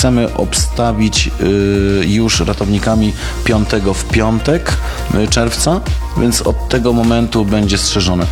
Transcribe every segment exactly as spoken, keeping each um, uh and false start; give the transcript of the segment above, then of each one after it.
chcemy obstawić już ratownikami piątego w piątek czerwca, więc od tego momentu będzie strzeżone.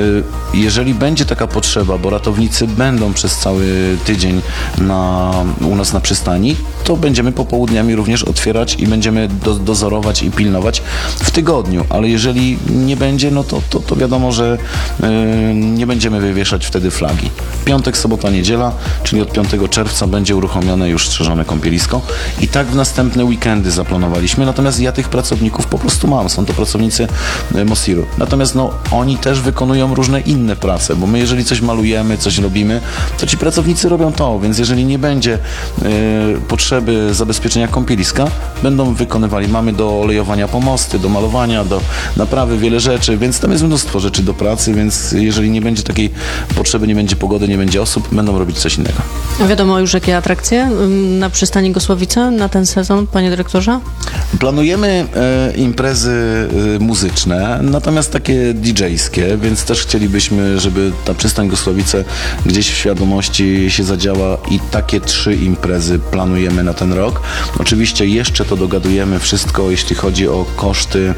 Jeżeli będzie taka potrzeba, bo ratownicy będą przez cały tydzień na, u nas na przystani, to będziemy popołudniami również otwierać i będziemy do, dozorować i pilnować w tygodniu, ale jeżeli nie będzie, no to, to, to wiadomo, że yy, nie będziemy wywieszać wtedy flagi. Piątek, sobota, niedziela, czyli od piątego czerwca będzie uruchomione już strzeżone kąpielisko i tak w następne weekendy zaplanowaliśmy, natomiast ja tych pracowników po prostu mam, są to pracownicy Mosiru. Natomiast no, oni też wykonują różne inne prace, bo my jeżeli coś malujemy, coś robimy, to ci pracownicy robią to, więc jeżeli nie będzie yy, potrzeby zabezpieczenia kąpieliska, będą wykonywali. Mamy do olejowania pomosty, do malowania, do naprawy wiele rzeczy, więc tam jest mnóstwo rzeczy do pracy, więc jeżeli nie będzie takiej potrzeby, nie będzie pogody, nie będzie osób, będą robić coś innego. A wiadomo już jakie atrakcje na przystani Gosłowice na ten sezon, panie dyrektorze? Planujemy e, imprezy e, muzyczne, natomiast takie didżejskie, więc też chcielibyśmy, żeby ta przystań Gosłowice gdzieś w świadomości się zadziała i takie trzy imprezy planujemy na ten rok. Oczywiście jeszcze to dogadujemy wszystko, jeśli chodzi o koszty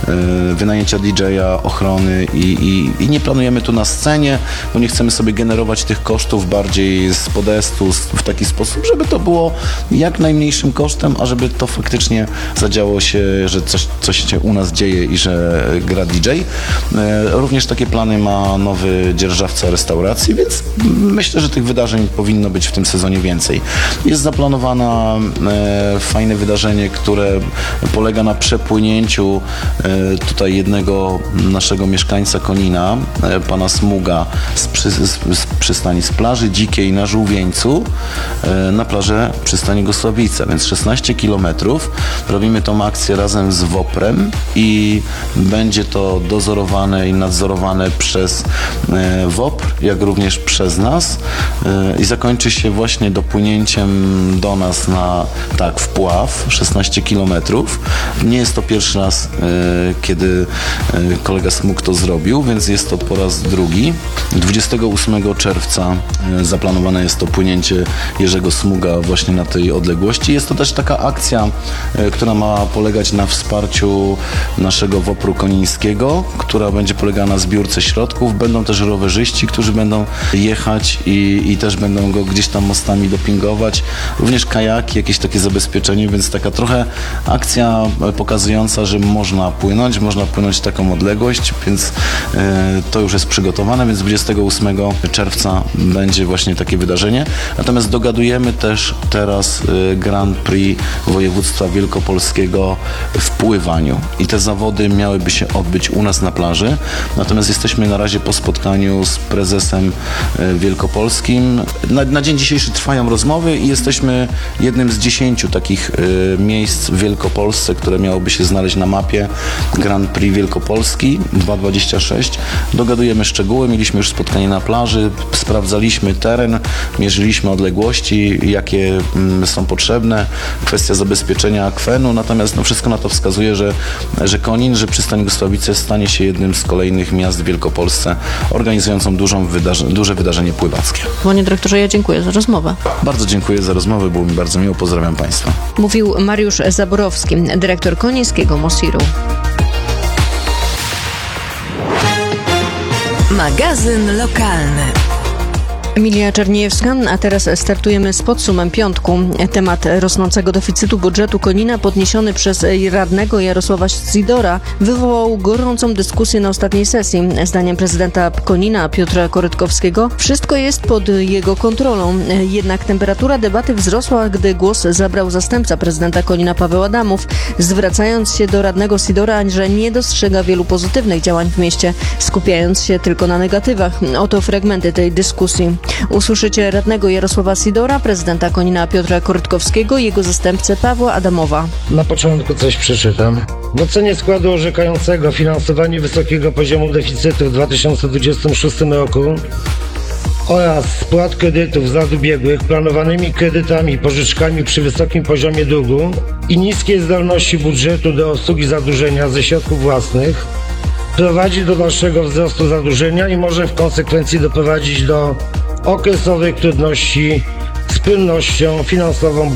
e, wynajęcia didżeja, ochrony i, i, i nie planujemy tu na scenie, bo nie chcemy sobie generować tych kosztów bardziej z podestu w taki sposób, żeby to było jak najmniejszym kosztem, a żeby to faktycznie zadziało się, że coś, coś się u nas dzieje i że gra didżej. Również takie plany ma nowy dzierżawca restauracji, więc myślę, że tych wydarzeń powinno być w tym sezonie więcej. Jest zaplanowane e, fajne wydarzenie, które polega na przepłynięciu e, tutaj jednego naszego mieszkańca Konina, e, pana Smuga, z, przy, z, z przystani z plaży Dzikiej na Żółwieńcu e, na plażę przystani Gosłowice, więc szesnaście kilometrów. Robimy tą akcję razem z WOPR-em i będzie to dozorowane i nadzorowane przez e, WOPR, jak również przez nas e, i zakończy się właśnie dopłynięciem do nas na tak, wpław szesnaście kilometrów. Nie jest to pierwszy raz, e, kiedy e, kolega Smug to zrobił, więc jest to po raz drugi. dwudziestego ósmego czerwca e, zaplanowane jest to płynięcie Jerzego Smuga właśnie na tej odległości. Jest to też taka akcja, e, która ma polegać na wsparciu naszego WOPR-u konińskiego, która będzie polegała na zbiórce środków. Będą też rowerzyści, którzy będą jechać i, i też będą go gdzieś tam mostami dopingować. Również kajaki, jakieś takie zabezpieczenie, więc taka trochę akcja pokazująca, że można płynąć, można płynąć taką odległość, więc e, to już jest przygotowane, więc dwudziestego ósmego czerwca będzie właśnie takie wydarzenie. Natomiast dogadujemy też teraz e, Grand Prix województwa wielkopolskiego w pływaniu i te zawody miałyby się odbyć u nas na plaży, natomiast jesteśmy na razie po spotkaniu z prezesem wielkopolskim. Na, na dzień dzisiejszy trwają rozmowy i jesteśmy jednym z dziesięciu takich y, miejsc w Wielkopolsce, które miałoby się znaleźć na mapie Grand Prix Wielkopolski dwa tysiące dwudziesty szósty. Dogadujemy szczegóły, mieliśmy już spotkanie na plaży, sprawdzaliśmy teren, mierzyliśmy odległości, jakie mm, są potrzebne, kwestia zabezpieczenia akwenu, natomiast no, wszystko na to wskazuje, że, że Konin, że przystań Gosłowice stanie się jednym z kolejnych miast w Wielkopolsce organizującą dużą wydarze- duże wydarzenie pływackie. Panie dyrektorze, ja dziękuję za rozmowę. Bardzo dziękuję za rozmowę, było mi bardzo miło, pozdrawiam Państwa. Mówił Mariusz Zaborowski, dyrektor konińskiego Mosiru. Magazyn lokalny. Emilia Czerniejewska, a teraz startujemy z podsumem piątku. Temat rosnącego deficytu budżetu Konina podniesiony przez radnego Jarosława Sidora wywołał gorącą dyskusję na ostatniej sesji. Zdaniem prezydenta Konina Piotra Korytkowskiego wszystko jest pod jego kontrolą. Jednak temperatura debaty wzrosła, gdy głos zabrał zastępca prezydenta Konina Paweł Adamów, zwracając się do radnego Sidora, że nie dostrzega wielu pozytywnych działań w mieście, skupiając się tylko na negatywach. Oto fragmenty tej dyskusji. Usłyszycie radnego Jarosława Sidora, prezydenta Konina Piotra Korytkowskiego i jego zastępcę Pawła Adamowa. Na początku coś przeczytam. W ocenie składu orzekającego finansowanie wysokiego poziomu deficytu w dwa tysiące dwudziestym szóstym roku oraz spłat kredytów z lat ubiegłych planowanymi kredytami i pożyczkami przy wysokim poziomie długu i niskiej zdolności budżetu do obsługi zadłużenia ze środków własnych prowadzi do dalszego wzrostu zadłużenia i może w konsekwencji doprowadzić do okresowych trudności z płynnością finansową